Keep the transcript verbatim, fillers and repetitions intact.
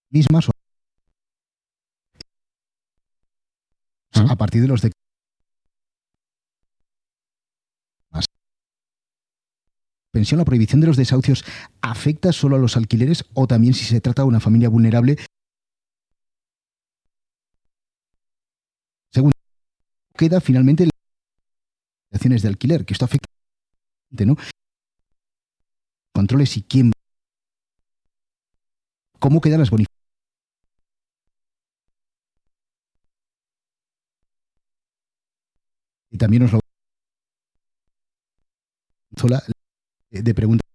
mismas o a partir de los de pensión, la prohibición de los desahucios afecta solo a los alquileres o también si se trata de una familia vulnerable. Segundo, queda finalmente las obligaciones de alquiler, que esto afecta, ¿no? Controles y quién, cómo quedan las bonificaciones. Y también os lo de pregunta